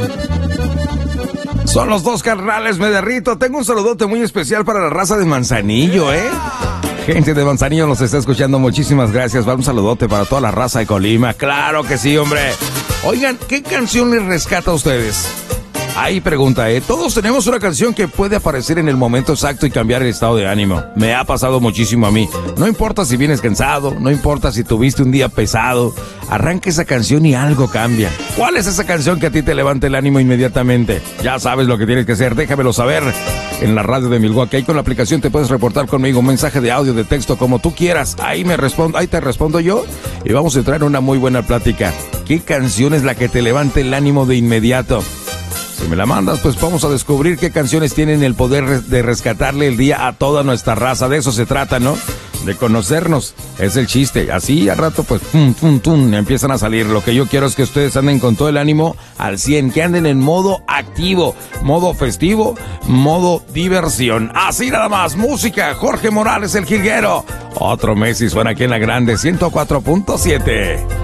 Son los dos carnales, me derrito. Tengo un saludote muy especial para la raza de Manzanillo, ¿eh? Gente de Manzanillo nos está escuchando, muchísimas gracias. Va un saludote para toda la raza de Colima. Claro que sí, hombre. Oigan, ¿qué canción les rescata a ustedes? Ahí pregunta, todos tenemos una canción que puede aparecer en el momento exacto y cambiar el estado de ánimo. Me ha pasado muchísimo a mí. No importa si vienes cansado, no importa si tuviste un día pesado, arranca esa canción y algo cambia. ¿Cuál es esa canción que a ti te levanta el ánimo inmediatamente? Ya sabes lo que tienes que hacer, déjamelo saber en la radio de Milwaukee. Ahí con la aplicación te puedes reportar conmigo un mensaje de audio, de texto, como tú quieras. Ahí te respondo yo y vamos a entrar en una muy buena plática. ¿Qué canción es la que te levanta el ánimo de inmediato? Si me la mandas, pues vamos a descubrir qué canciones tienen el poder de rescatarle el día a toda nuestra raza. De eso se trata, ¿no? De conocernos. Es el chiste. Así al rato, pues, empiezan a salir. Lo que yo quiero es que ustedes anden con todo el ánimo al 100, que anden en modo activo, modo festivo, modo diversión. Así nada más. Música. Jorge Morales, el jilguero. Otro Messi suena aquí en la grande 104.7.